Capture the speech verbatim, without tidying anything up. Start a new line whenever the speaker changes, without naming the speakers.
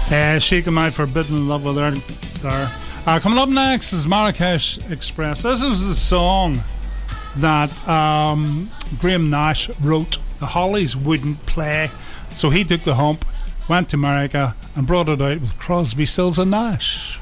Uh, Shaking My Forbidden Love with her there. Uh, coming up next is Marrakesh Express. This is the song that um, Graham Nash wrote. The Hollies wouldn't play, so he took the hump, went to America and brought it out with Crosby, Stills and Nash.